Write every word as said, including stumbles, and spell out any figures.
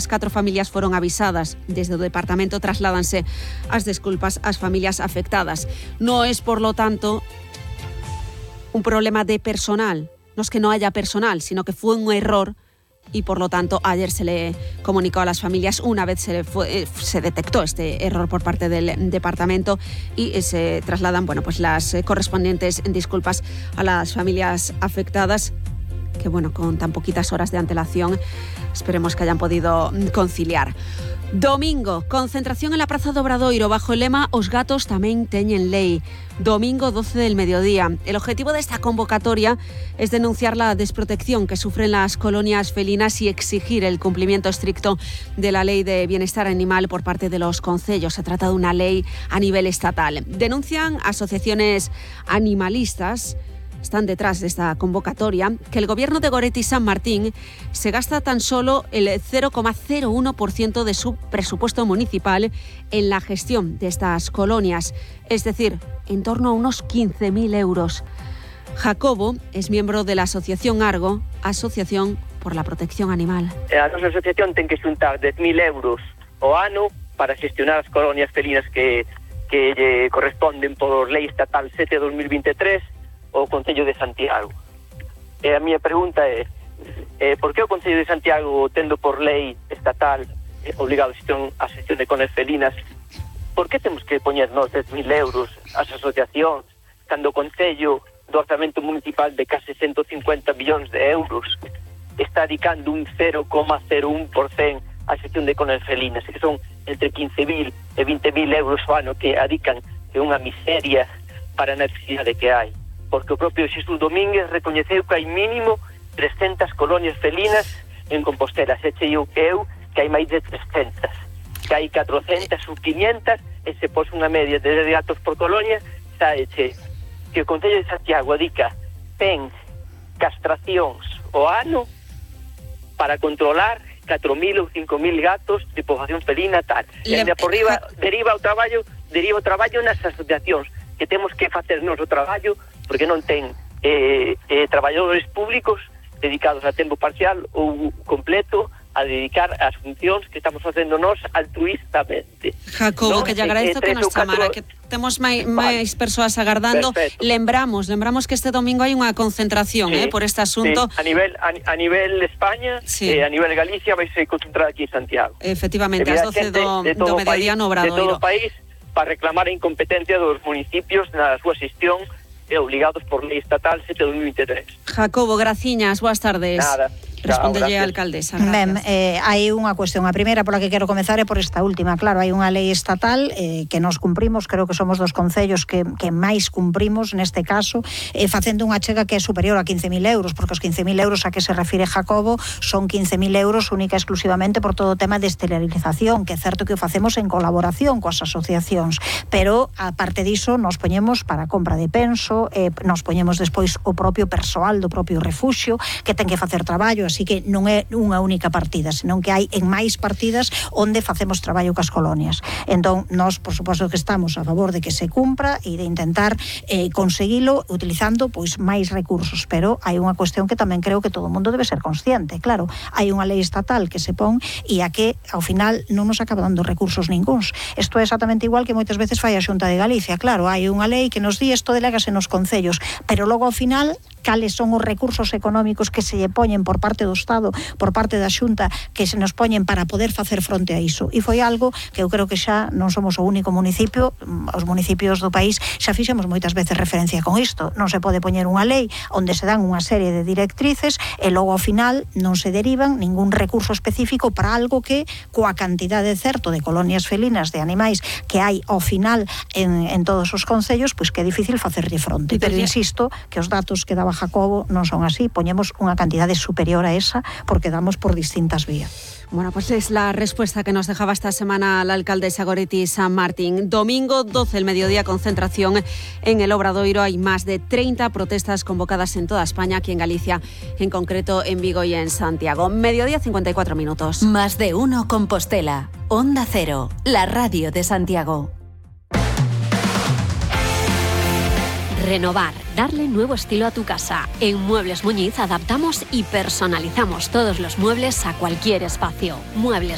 as catro familias foron avisadas. Desde o departamento trasládanse as desculpas ás familias afectadas. No es, por lo tanto, un problema de personal. No es que no haya personal, sino que fue un error y, por lo tanto, ayer se le comunicó a las familias una vez se, fue, se detectó este error por parte del departamento y se trasladan, bueno, pues las correspondientes disculpas a las familias afectadas, que, bueno, con tan poquitas horas de antelación esperemos que hayan podido conciliar. Domingo, concentración en la Praza do Obradoiro bajo el lema Os gatos tamén teñen lei. Domingo doce del mediodía. El objetivo de esta convocatoria es denunciar la desprotección que sufren las colonias felinas y exigir el cumplimiento estricto de la ley de bienestar animal por parte de los concellos. Se trata de una ley a nivel estatal. Denuncian asociaciones animalistas, están detrás de esta convocatoria, que el gobierno de Goretti San Martín se gasta tan solo el cero coma cero uno por ciento de su presupuesto municipal en la gestión de estas colonias, es decir, en torno a unos quince mil euros. Jacobo es miembro de la Asociación Argo, Asociación por la Protección Animal. A nosa asociación ten que xuntar dez mil euros ao ano para gestionar as colonias felinas que, que lle corresponden por lei estatal sete barra dos mil veintitrés o Concello de Santiago. E a miña pregunta é, eh, por que o Concello de Santiago, tendo por lei estatal eh, obligado a xestión, a xestión de colonias felinas, por que temos que poñernos dez mil euros as asociacións, cando o Concello do Orzamento Municipal de case ciento cincuenta millóns de euros está dedicando un cero coma cero un por ciento a xestión de colonias felinas, que son entre quince mil e vinte mil euros ao ano que adican de unha miseria para a necesidade que hai? Porque o propio Xesús Domínguez recoñeceu que hai mínimo trescentas colonias felinas en Compostela. Se cheo que eu que hai máis de trescentas, que hai catrocentas ou quinientas, e se pos unha media de dez gatos por colonia, sae che que o Concello de Santiago adica ten castracións o ano para controlar catro mil ou cinco mil gatos de poboación felina tal. E ainda por riba deriva o traballo, deriva o traballo nas asociacións, que temos que facer noso traballo porque non ten eh, eh, traballadores públicos dedicados a tempo parcial ou completo a dedicar as funcións que estamos facendo nós altruistamente. Jacobo, ¿no? Que lle agradezo eh, que nos chamara, que temos máis, máis persoas agardando. Perfecto. Lembramos, lembramos que este domingo hai unha concentración sí, eh, por este asunto. Sí. A nivel a, a nivel España, sí. eh, a nivel Galicia vai ser concentrar aquí en Santiago. Efectivamente, ás doce do, do mediodía no Obradoiro. De todo o país, para reclamar a incompetencia dos municipios na súa xestión e obligados por lei estatal sete barra dos mil veintitrés. Jacobo, graciñas, boas tardes. Nada. Respondelle a alcaldesa. Ben, eh, hai unha cuestión. A primeira pola que quero comezar é por esta última. Claro, hai unha lei estatal eh, que nos cumprimos, creo que somos dos concellos que, que máis cumprimos neste caso, eh, facendo unha chega que é superior a quince mil euros, porque os quince mil euros a que se refire Jacobo son quince mil euros única e exclusivamente por todo o tema de esterilización, que é certo que o facemos en colaboración coas asociacións, pero aparte diso nos poñemos para a compra de penso, eh, nos poñemos despois o propio persoal do propio refuxio que ten que facer traballo, así que non é unha única partida, senón que hai en máis partidas onde facemos traballo cas colonias. Entón, nós, por suposto que estamos a favor de que se cumpra e de intentar eh, conseguilo utilizando pois máis recursos, pero hai unha cuestión que tamén creo que todo o mundo debe ser consciente. Claro, hai unha lei estatal que se pon e a que, ao final, non nos acaba dando recursos ningúns. Isto é exactamente igual que moitas veces fai a Xunta de Galicia. Claro, hai unha lei que nos di isto delégase nos concellos, pero logo ao final cales son os recursos económicos que se lle poñen por parte do Estado, por parte da Xunta, que se nos poñen para poder facer fronte a iso. E foi algo que eu creo que xa non somos o único municipio, os municipios do país xa fixemos moitas veces referencia con isto. Non se pode poñer unha lei onde se dan unha serie de directrices e logo ao final non se derivan ningún recurso específico para algo que, coa cantidade certo de colonias felinas de animais que hai ao final en, en todos os concellos, pois que é difícil facerlle fronte. Pero insisto que os datos que daba Jacobo non son así, poñemos unha cantidade superior a esa porque damos por distintas vías. Bueno, pues es la respuesta que nos dejaba esta semana la alcaldesa Goretti San Martín. Domingo doce del mediodía, concentración en el Obradoiro. Hay más de treinta protestas convocadas en toda España, aquí en Galicia, en concreto en Vigo y en Santiago. Mediodía, cincuenta y cuatro minutos. Más de uno Compostela. Onda Cero, la radio de Santiago. Renovar, darle nuevo estilo a tu casa. En Muebles Muñiz adaptamos y personalizamos todos los muebles a cualquier espacio. Muebles